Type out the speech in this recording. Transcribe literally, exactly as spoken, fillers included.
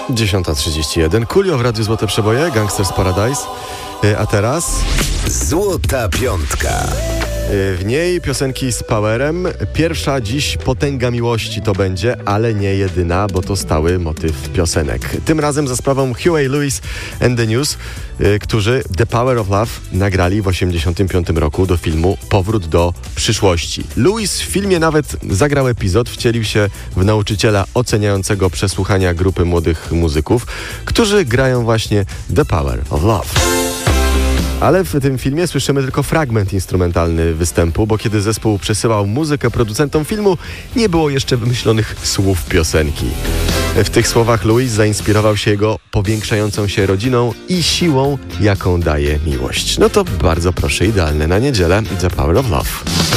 dziesiąta trzydzieści jeden. Coolio w Radiu Złote Przeboje, Gangsters Paradise. A teraz... Złota Piątka. W niej piosenki z powerem. Pierwsza dziś Potęga Miłości to będzie, ale nie jedyna, bo to stały motyw piosenek. Tym razem za sprawą Huey Lewis and the News, którzy The Power of Love nagrali w osiemdziesiątym piątym roku do filmu Powrót do przyszłości. Lewis w filmie nawet zagrał epizod, wcielił się w nauczyciela oceniającego przesłuchania grupy młodych muzyków, którzy grają właśnie The Power of Love. Ale w tym filmie słyszymy tylko fragment instrumentalny występu, bo kiedy zespół przesyłał muzykę producentom filmu, nie było jeszcze wymyślonych słów piosenki. W tych słowach Lewis zainspirował się jego powiększającą się rodziną i siłą, jaką daje miłość. No to bardzo proszę, idealne na niedzielę The Power of Love.